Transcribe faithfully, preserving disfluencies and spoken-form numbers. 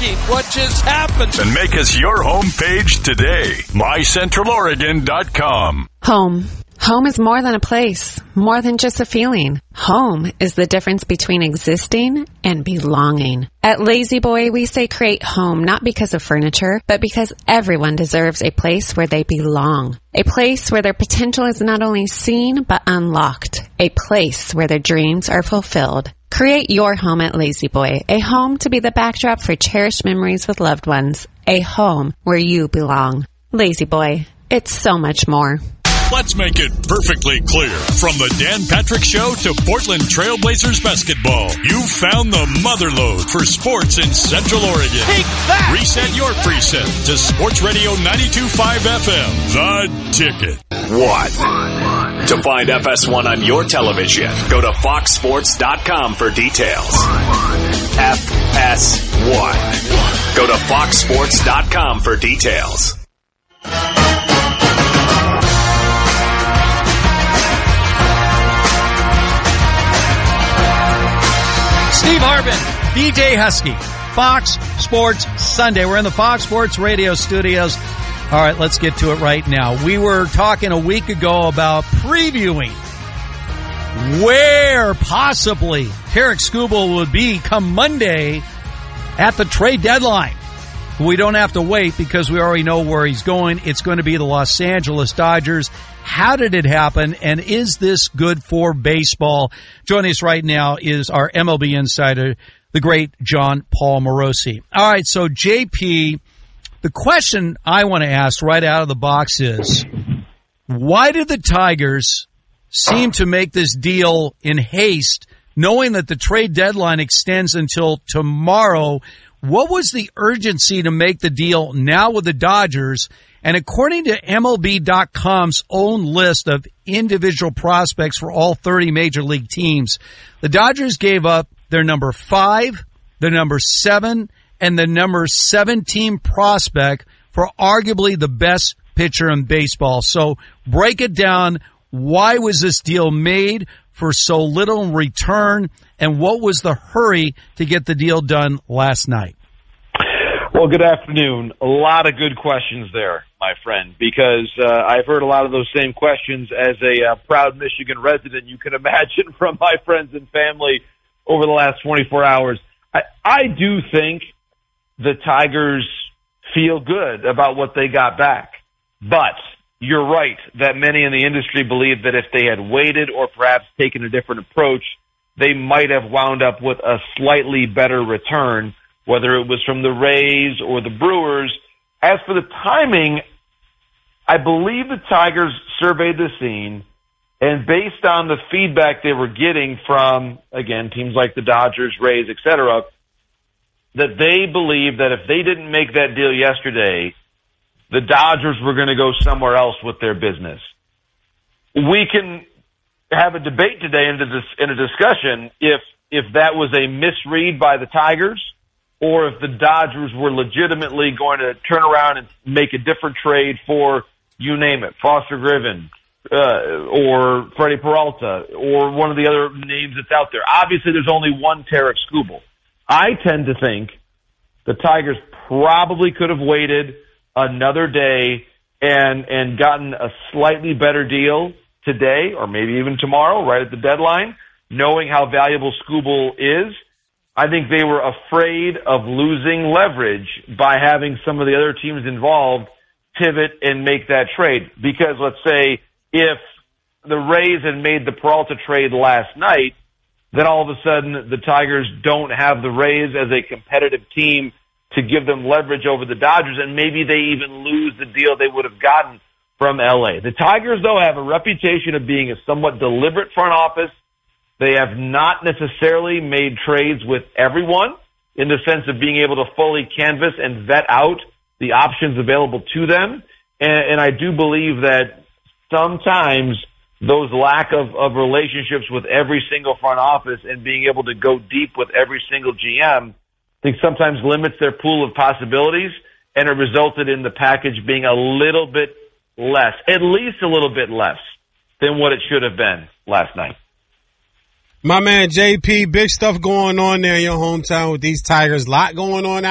thinking, what just happened? And make us your homepage today. my central oregon dot com. Home. Home is more than a place, more than just a feeling. Home is the difference between existing and belonging. At Lazy Boy, we say create home not because of furniture, but because everyone deserves a place where they belong. A place where their potential is not only seen, but unlocked. A place where their dreams are fulfilled. Create your home at Lazy Boy, a home to be the backdrop for cherished memories with loved ones. A home where you belong. Lazy Boy, it's so much more. Let's make it perfectly clear. From the Dan Patrick Show to Portland Trailblazers basketball, you found the motherlode for sports in Central Oregon. Take that! Reset your preset to Sports Radio ninety-two point five F M, The Ticket. One. To find F S one on your television, go to fox sports dot com for details. F S one. Go to fox sports dot com for details. Steve Harbin, B J Husky, Fox Sports Sunday. We're in the Fox Sports Radio studios. All right, let's get to it right now. We were talking a week ago about previewing where possibly Tarik Skubal would be come Monday at the trade deadline. We don't have to wait because we already know where he's going. It's going to be the Los Angeles Dodgers. How did it happen, and is this good for baseball? Joining us right now is our M L B insider, the great John Paul Morosi. All right, so J P, the question I want to ask right out of the box is, why did the Tigers seem to make this deal in haste, knowing that the trade deadline extends until tomorrow? What was the urgency to make the deal now with the Dodgers? And according to M L B dot com's own list of individual prospects for all thirty major league teams, the Dodgers gave up their number five, their number seven, and the number seventeen prospect for arguably the best pitcher in baseball. So break it down. Why was this deal made for so little in return? And what was the hurry to get the deal done last night? Well, good afternoon. A lot of good questions there, my friend, because uh, I've heard a lot of those same questions as a uh, proud Michigan resident, you can imagine, from my friends and family over the last twenty-four hours. I, I do think the Tigers feel good about what they got back, but you're right that many in the industry believe that if they had waited or perhaps taken a different approach, they might have wound up with a slightly better return, whether it was from the Rays or the Brewers. As for the timing, I believe the Tigers surveyed the scene, and based on the feedback they were getting from, again, teams like the Dodgers, Rays, et cetera, that they believed that if they didn't make that deal yesterday, the Dodgers were going to go somewhere else with their business. We can have a debate today into this, in a discussion if if that was a misread by the Tigers or if the Dodgers were legitimately going to turn around and make a different trade for, you name it, Foster Griffin uh, or Freddie Peralta or one of the other names that's out there. Obviously, there's only one Tarik Skubal. I tend to think the Tigers probably could have waited another day and and gotten a slightly better deal today or maybe even tomorrow, right at the deadline, knowing how valuable Skubal is. I think they were afraid of losing leverage by having some of the other teams involved pivot and make that trade. Because let's say if the Rays had made the Peralta trade last night, then all of a sudden the Tigers don't have the Rays as a competitive team to give them leverage over the Dodgers, and maybe they even lose the deal they would have gotten from L A. The Tigers, though, have a reputation of being a somewhat deliberate front office. They have not necessarily made trades with everyone in the sense of being able to fully canvas and vet out the options available to them. And, and I do believe that sometimes those lack of, of relationships with every single front office and being able to go deep with every single G M, I think sometimes limits their pool of possibilities, and it resulted in the package being a little bit less, at least a little bit less than what it should have been last night. My man J P, big stuff going on there in your hometown with these Tigers. A lot going on out